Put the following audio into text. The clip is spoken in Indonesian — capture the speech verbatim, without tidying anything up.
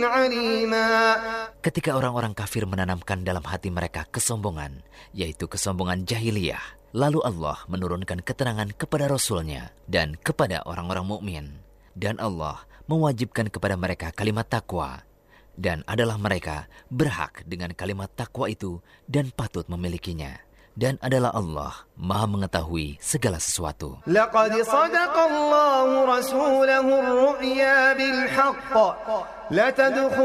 Ketika orang-orang kafir menanamkan dalam hati mereka kesombongan, yaitu kesombongan jahiliyah, lalu Allah menurunkan keterangan kepada Rasul-Nya dan kepada orang-orang mukmin, dan Allah mewajibkan kepada mereka kalimat takwa, dan adalah mereka berhak dengan kalimat takwa itu dan patut memilikinya. Dan adalah Allah Maha mengetahui segala sesuatu. Laqad sadaqallahu rasulahu ar-ru'ya bil haqq la tadkhulu